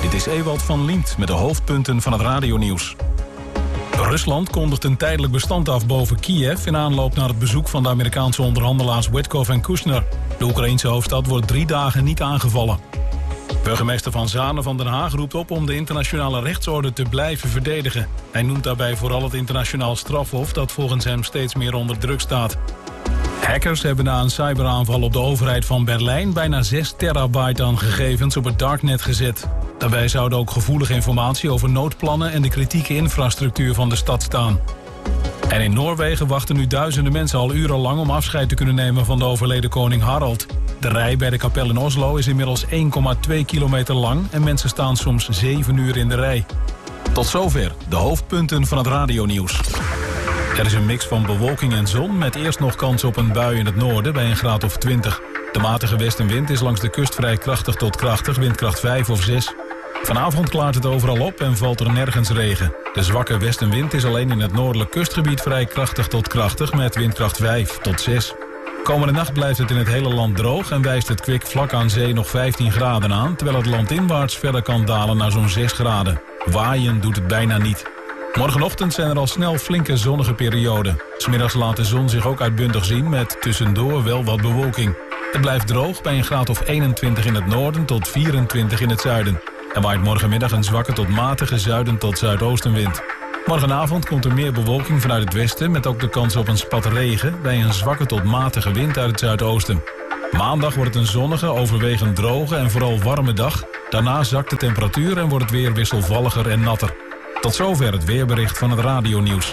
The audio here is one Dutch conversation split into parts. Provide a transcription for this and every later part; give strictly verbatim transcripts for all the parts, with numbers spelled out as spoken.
Dit is Ewald van Liemt met de hoofdpunten van het radionieuws. Rusland kondigt een tijdelijk bestand af boven Kiev in aanloop naar het bezoek van de Amerikaanse onderhandelaars Witkoff en Kushner. De Oekraïense hoofdstad wordt drie dagen niet aangevallen. Burgemeester Van Zanen van Den Haag roept op om de internationale rechtsorde te blijven verdedigen. Hij noemt daarbij vooral het internationaal strafhof dat volgens hem steeds meer onder druk staat. Hackers hebben na een cyberaanval op de overheid van Berlijn bijna zes terabyte aan gegevens op het darknet gezet. Daarbij zouden ook gevoelige informatie over noodplannen en de kritieke infrastructuur van de stad staan. En in Noorwegen wachten nu duizenden mensen al urenlang om afscheid te kunnen nemen van de overleden koning Harald. De rij bij de kapel in Oslo is inmiddels één komma twee kilometer lang en mensen staan soms zeven uur in de rij. Tot zover de hoofdpunten van het radionieuws. Er is een mix van bewolking en zon met eerst nog kans op een bui in het noorden bij een graad of twintig. De matige westenwind is langs de kust vrij krachtig tot krachtig, windkracht vijf of zes. Vanavond klaart het overal op en valt er nergens regen. De zwakke westenwind is alleen in het noordelijk kustgebied vrij krachtig tot krachtig met windkracht vijf tot zes. Komende nacht blijft het in het hele land droog en wijst het kwik vlak aan zee nog vijftien graden aan, terwijl het landinwaarts verder kan dalen naar zo'n zes graden. Waaien doet het bijna niet. Morgenochtend zijn er al snel flinke zonnige perioden. 's Middags laat de zon zich ook uitbundig zien met tussendoor wel wat bewolking. Het blijft droog bij een graad of eenentwintig in het noorden tot vierentwintig in het zuiden. Er waait morgenmiddag een zwakke tot matige zuiden tot zuidoostenwind. Morgenavond komt er meer bewolking vanuit het westen met ook de kans op een spat regen bij een zwakke tot matige wind uit het zuidoosten. Maandag wordt het een zonnige, overwegend droge en vooral warme dag. Daarna zakt de temperatuur en wordt het weer wisselvalliger en natter. Tot zover het weerbericht van het radionieuws.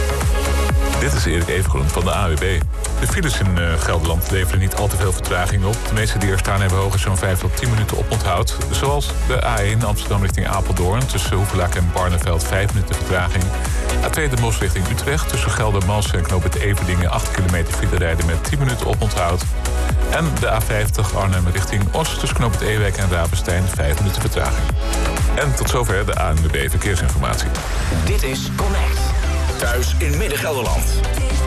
Dit is Erik Evengroen van de A W B. De files in uh, Gelderland leveren niet al te veel vertraging op. De meeste die er staan hebben hoger zo'n vijf tot tien minuten oponthoud. Zoals de A één Amsterdam richting Apeldoorn. Tussen Hoevelaak en Barneveld vijf minuten vertraging. A twee de Bosch richting Utrecht. Tussen Geldermalsen en Knoop het Everdingen acht kilometer file rijden met tien minuten oponthoud. En de A vijftig Arnhem richting Oost. Tussen Knoop het Ewijk en Ravenstein vijf minuten vertraging. En tot zover de A N W B Verkeersinformatie. Dit is Connect. Thuis in Midden-Gelderland.